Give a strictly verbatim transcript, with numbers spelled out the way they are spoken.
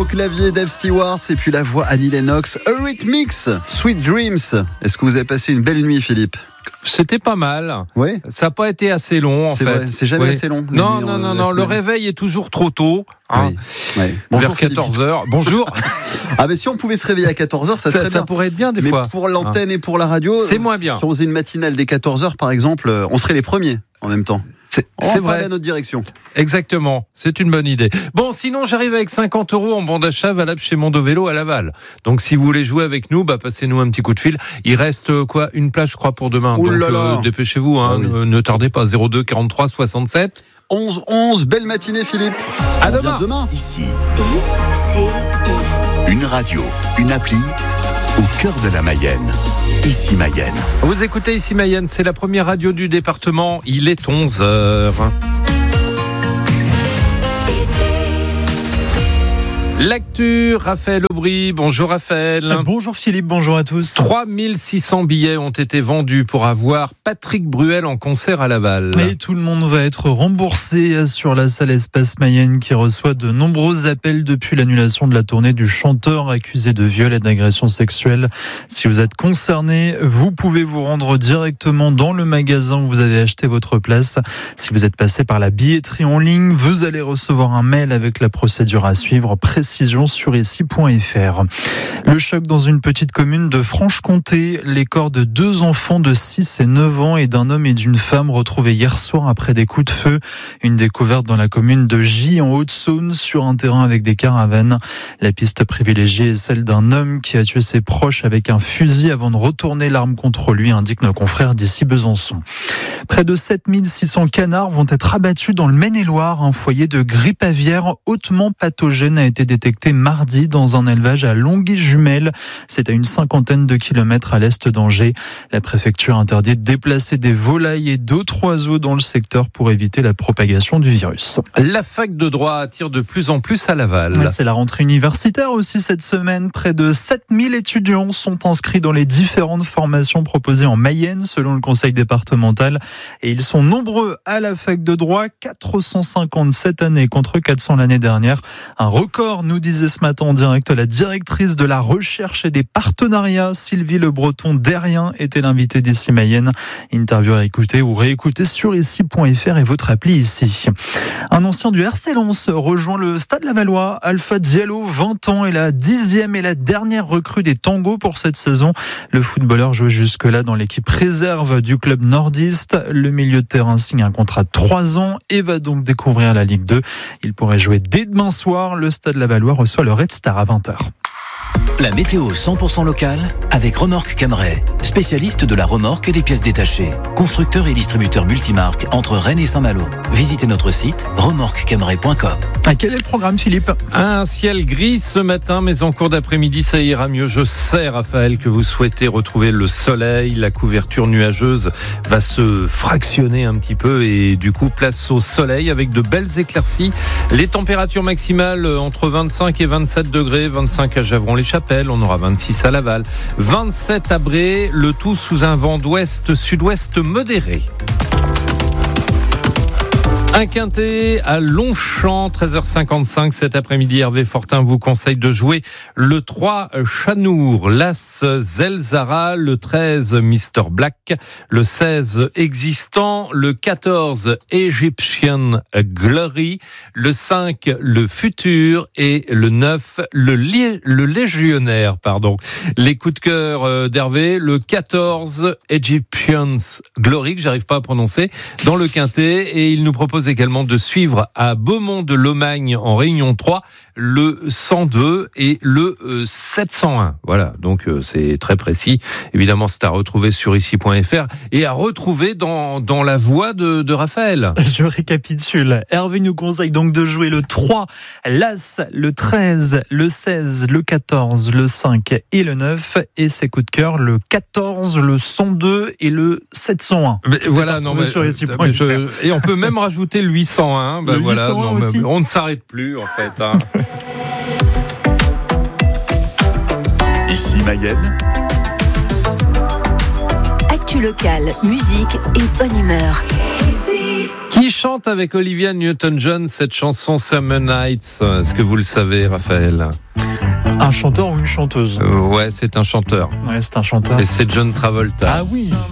Au clavier, Dave Stewart, et puis la voix Annie Lennox. Eurythmics, Sweet Dreams. Est-ce que vous avez passé une belle nuit, Philippe ? C'était pas mal. Oui. Ça n'a pas été assez long, en c'est fait. Vrai. C'est jamais oui. assez long. Non, non, non, non. Le réveil est toujours trop tôt. Hein. Oui. Oui. Bonjour, vers quatorze heures. Bonjour. Ah, mais si on pouvait se réveiller à quatorze heures, ça, ça serait ça bien. pourrait être bien des mais fois. Mais pour l'antenne hein. et pour la radio, c'est moins bien. Si on faisait une matinale dès quatorze heures, par exemple, on serait les premiers en même temps. C'est, on c'est va vrai. aller à notre direction. Exactement, c'est une bonne idée. Bon, sinon j'arrive avec cinquante euros en bon d'achat valable chez Mondovélo à Laval. Donc si vous voulez jouer avec nous, bah passez-nous un petit coup de fil. Il reste euh, quoi une place je crois pour demain. Ouh Donc là là. Euh, dépêchez-vous, hein, ah oui. ne, ne tardez pas. zéro deux quarante-trois soixante-sept onze onze. Belle matinée Philippe. À demain. demain. Ici, I C I. Une radio, une appli au cœur de la Mayenne. Ici Mayenne. Vous écoutez Ici Mayenne, c'est la première radio du département. Il est onze heures. L'actu, Raphaël Aubry. Bonjour Raphaël. Bonjour Philippe, bonjour à tous. trois mille six cents billets ont été vendus pour avoir Patrick Bruel en concert à Laval. Et tout le monde va être remboursé sur la salle Espace Mayenne qui reçoit de nombreux appels depuis l'annulation de la tournée du chanteur accusé de viol et d'agression sexuelle. Si vous êtes concerné, vous pouvez vous rendre directement dans le magasin où vous avez acheté votre place. Si vous êtes passé par la billetterie en ligne, vous allez recevoir un mail avec la procédure à suivre. Précision sur ici point f r. Le choc dans une petite commune de Franche-Comté. Les corps de deux enfants de six et neuf ans et d'un homme et d'une femme retrouvés hier soir après des coups de feu. Une découverte dans la commune de Gy en Haute-Saône sur un terrain avec des caravanes. La piste privilégiée est celle d'un homme qui a tué ses proches avec un fusil avant de retourner l'arme contre lui, indique nos confrères d'ici Besançon. Près de sept mille six cents canards vont être abattus dans le Maine-et-Loire. Un foyer de grippe aviaire hautement pathogène a été détecté mardi dans un élevage à Longuy-Jumelles. C'est à une cinquantaine de kilomètres à l'est d'Angers. La préfecture interdit de déplacer des volailles et d'autres oiseaux dans le secteur pour éviter la propagation du virus. La fac de droit attire de plus en plus à Laval. C'est la rentrée universitaire aussi cette semaine. Près de sept mille étudiants sont inscrits dans les différentes formations proposées en Mayenne selon le conseil départemental. Et ils sont nombreux à la fac de droit. quatre cent cinquante cette année contre quatre cents l'année dernière. Un record, nous disait ce matin en direct la directrice de la recherche et des partenariats, Sylvie Le Breton Derrien, était l'invitée d'Ici Mayenne. Interview à écouter ou réécouter sur ici point f r et votre appli ici. Un ancien du R C Lens rejoint le Stade Lavallois. Alpha Diallo, vingt ans, est la dixième et la dernière recrue des Tangos pour cette saison. Le footballeur jouait jusque-là dans l'équipe réserve du club nordiste. Le milieu de terrain signe un contrat de trois ans et va donc découvrir la Ligue deux. Il pourrait jouer dès demain soir. Le Stade Lavallois reçoit le Red Star à vingt heures. La météo cent pour cent locale avec Remorque Cameret, spécialiste de la remorque et des pièces détachées. Constructeur et distributeur multimarque entre Rennes et Saint-Malo. Visitez notre site remorque cameret point com. Ah, quel est le programme, Philippe ? Un ciel gris ce matin, mais en cours d'après-midi, ça ira mieux. Je sais, Raphaël, que vous souhaitez retrouver le soleil. La couverture nuageuse va se fractionner un petit peu et du coup, place au soleil avec de belles éclaircies. Les températures maximales entre vingt-cinq et vingt-sept degrés, vingt-cinq à Javron-les-Chapelles, on aura vingt-six à Laval, vingt-sept à Bré, le tout sous un vent d'ouest-sud-ouest modéré. Un quintet à Longchamp, treize heures cinquante-cinq cet après-midi. Hervé Fortin vous conseille de jouer le trois Chanour, l'As Zelzara, le treize Mister Black, le seize Existant, le quatorze Egyptian Glory, le cinq le Futur et le neuf le, li- le Légionnaire. Pardon. Les coups de cœur d'Hervé, le quatorze Egyptian Glory, que j'arrive pas à prononcer, dans le quintet, et il nous propose également de suivre à Beaumont de Lomagne en Réunion trois le cent deux et le euh, sept cent un. Voilà, donc euh, c'est très précis. Évidemment, c'est à retrouver sur ici point f r et à retrouver dans, dans la voix de, de Raphaël. Je récapitule. Hervé nous conseille donc de jouer le trois, l'As, le treize, le seize, le quatorze, le cinq et le neuf. Et ses coups de cœur, le quatorze, le cent deux et le sept cent un. Mais voilà, non, mais, sur ici point f r. mais je, et on peut même rajouter le huit cent un. Ben le voilà, huit cent un non, aussi. on ne s'arrête plus en fait. Hein. Ici Mayenne. Actu locale, musique et bonne humeur. Qui Qui chante avec Olivia Newton-John cette chanson Summer Nights? Est-ce que vous le savez, Raphaël? Un chanteur ou une chanteuse? euh, Ouais, c'est un chanteur. Ouais, c'est un chanteur. Et c'est John Travolta. Ah oui.